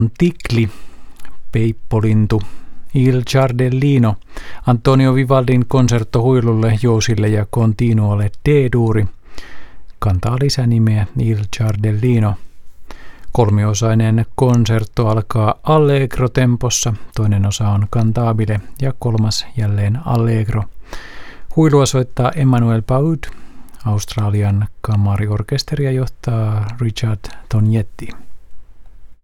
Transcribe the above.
Tikli, Peippolintu, Il Giardellino, Antonio Vivaldin konsertto huilulle, jousille ja continuolle D-duuri, kantaa lisänimeä Il Giardellino. Kolmiosainen konsertto alkaa allegro-tempossa, toinen osa on cantabile ja kolmas jälleen allegro. Huilua soittaa Emmanuel Paud, Australian kamariorkesteria johtaa Richard Tognetti.